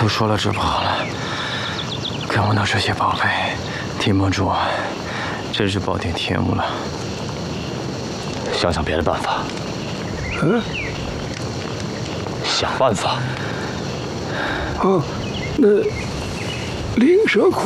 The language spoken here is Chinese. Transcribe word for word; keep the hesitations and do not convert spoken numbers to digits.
都说了治不好了，跟我闹这些宝贝，提盟主，真是暴殄天物了。 想想别的办法。 嗯， 想办法。 哦，那灵蛇窟。